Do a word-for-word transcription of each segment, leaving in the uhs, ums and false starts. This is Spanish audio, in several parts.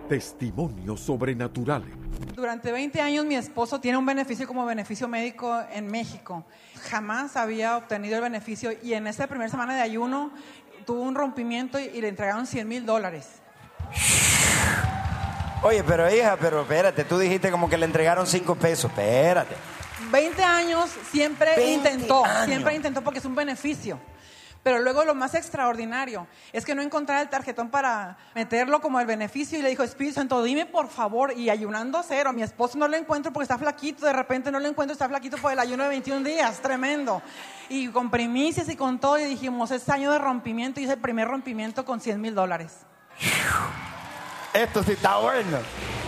Testimonios sobrenaturales. Durante veinte años mi esposo tiene un beneficio como beneficio médico en México. Jamás había obtenido el beneficio y en esa primera semana de ayuno tuvo un rompimiento y, y le entregaron cien mil dólares. Oye, pero hija, pero espérate, tú dijiste como que le entregaron cinco pesos, espérate. veinte años siempre veinte intentó, años. siempre intentó porque es un beneficio. Pero luego lo más extraordinario es que no encontraba el tarjetón para meterlo como el beneficio y le dijo, Espíritu Santo, dime por favor, y ayunando cero, a mi esposo no lo encuentro porque está flaquito, de repente no lo encuentro, está flaquito por el ayuno de veintiún días, tremendo. Y con primicias y con todo, y dijimos, es año de rompimiento, y es el primer rompimiento con cien mil dólares. Esto sí está bueno.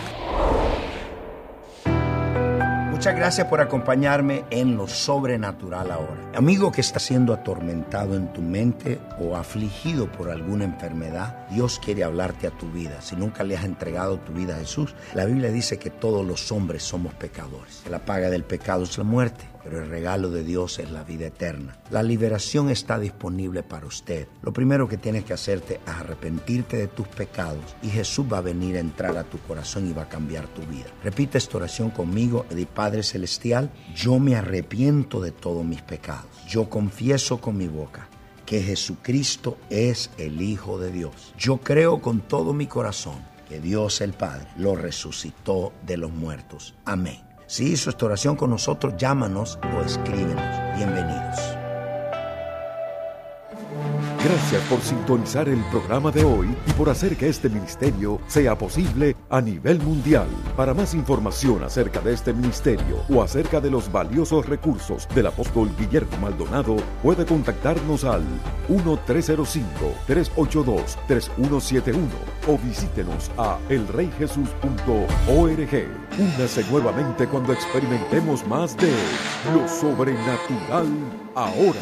Muchas gracias por acompañarme en Lo Sobrenatural ahora. Amigo que está siendo atormentado en tu mente o afligido por alguna enfermedad, Dios quiere hablarte a tu vida. Si nunca le has entregado tu vida a Jesús, la Biblia dice que todos los hombres somos pecadores. La paga del pecado es la muerte, pero el regalo de Dios es la vida eterna. La liberación está disponible para usted. Lo primero que tienes que hacerte es arrepentirte de tus pecados y Jesús va a venir a entrar a tu corazón y va a cambiar tu vida. Repite esta oración conmigo. Di, Padre Celestial, yo me arrepiento de todos mis pecados. Yo confieso con mi boca que Jesucristo es el Hijo de Dios. Yo creo con todo mi corazón que Dios el Padre lo resucitó de los muertos. Amén. Si hizo esta oración con nosotros, llámanos o escríbenos. Bienvenidos. Gracias por sintonizar el programa de hoy y por hacer que este ministerio sea posible a nivel mundial. Para más información acerca de este ministerio o acerca de los valiosos recursos del apóstol Guillermo Maldonado, puede contactarnos al uno tres cero cinco, tres ocho dos, tres uno siete uno o visítenos a el rey jesús punto org. Únase nuevamente cuando experimentemos más de Lo Sobrenatural ahora.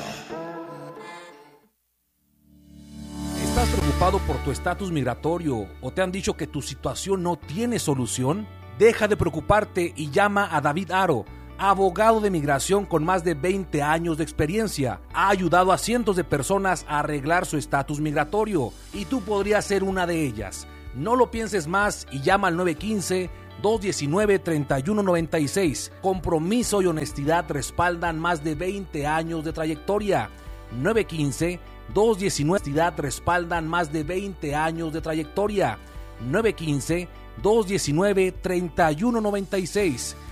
¿Estás preocupado por tu estatus migratorio o te han dicho que tu situación no tiene solución? Deja de preocuparte y llama a David Aro, abogado de migración con más de veinte años de experiencia. Ha ayudado a cientos de personas a arreglar su estatus migratorio y tú podrías ser una de ellas. No lo pienses más y llama al nueve uno cinco, dos uno nueve, tres uno nueve seis. Compromiso y honestidad respaldan más de veinte años de trayectoria. nueve uno cinco, dos uno nueve respaldan más de veinte años de trayectoria. nueve uno cinco, dos uno nueve, tres uno nueve seis.